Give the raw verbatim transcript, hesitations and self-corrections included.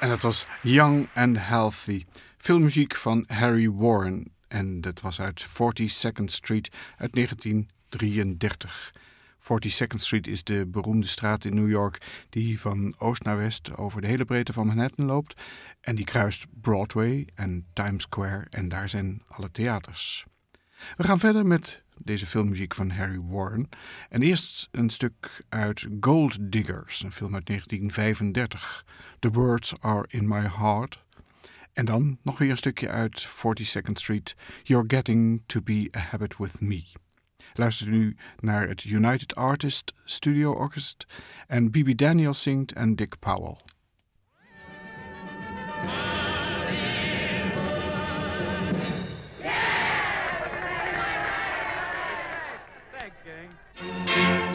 En dat was Young and Healthy, filmmuziek van Harry Warren. En dat was uit forty-second Street uit negentien drieëndertig. forty-second Street is de beroemde straat in New York die van oost naar west over de hele breedte van Manhattan loopt. En die kruist Broadway en Times Square en daar zijn alle theaters. We gaan verder met deze filmmuziek van Harry Warren. En eerst een stuk uit Gold Diggers, een film uit negentien vijfendertig. The Words Are in My Heart. En dan nog weer een stukje uit forty-second Street. You're Getting to Be a Habit with Me. Luister nu naar het United Artists Studio Orchestra en B B Daniels zingt en Dick Powell.